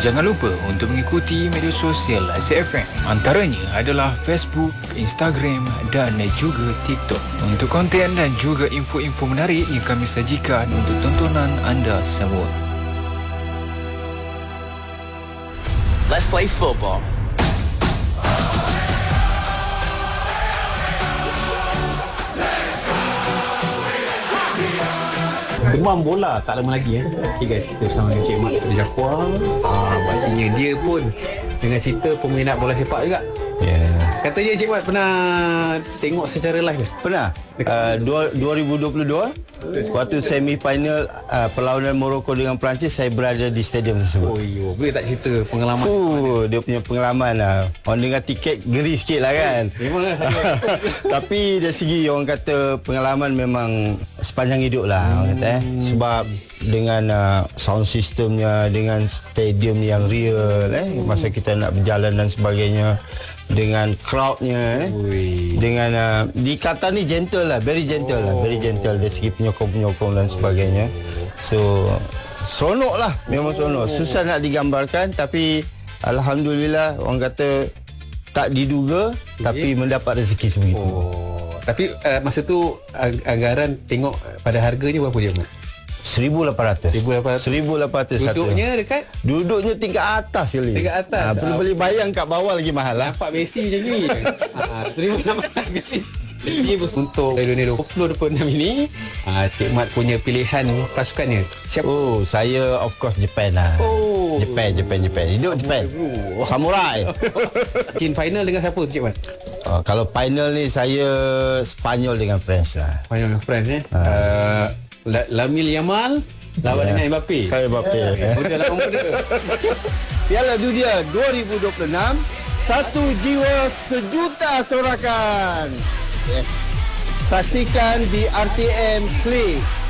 Jangan lupa untuk mengikuti media sosial ASIC FM. Antaranya adalah Facebook, Instagram dan juga TikTok. Untuk konten dan juga info-info menarik yang kami sajikan untuk tontonan anda semua. Let's play football. Demam bola tak lama lagi Okay guys, kita bersama dengan Cik Mat dari Jaguar. Pastinya dia pun dengan cerita peminat bola sepak juga. Katanya Cik Mat pernah tengok secara live ke? Pernah. 2022 waktu semi final perlawanan Morocco dengan Perancis, saya berada di stadium tersebut. Boleh tak cerita pengalaman? Dia punya pengalaman orang dengar tiket geri sikit lah kan. Memang lah. Tapi dari segi orang kata pengalaman memang sepanjang hidup lah orang kata sebab dengan sound systemnya, dengan stadium yang real masa kita nak berjalan dan sebagainya, dengan crowdnya dengan di Qatar ni gentle lah, very gentle dari segi penyokong-penyokong dan sebagainya. So seronok lah, memang seronok. Susah nak digambarkan, tapi alhamdulillah orang kata tak diduga tapi mendapat rezeki sebegitu. Tapi masa tu anggaran tengok pada harganya berapa je Mat? 1,800. Duduknya tingkat atas sekali. Tingkat atas. Perlu beli bayang kat bawah lagi mahal lah. Nampak Messi macam ni. 1,800. Jadi untuk Indonesia 2026 ini, Cik Mat punya pilihan pasukannya siapa? Saya of course Japan lah. Japan. Hidup Japan. Samurai. Mungkin final dengan siapa Cik Mat? Kalau final ni saya Spanyol dengan France lah. Spanyol dengan France Lamine Yamal lawan dengan Mbappe. Muda lawan muda. Piala Dunia 2026, satu jiwa sejuta sorakan. Yes. Saksikan di RTM Play.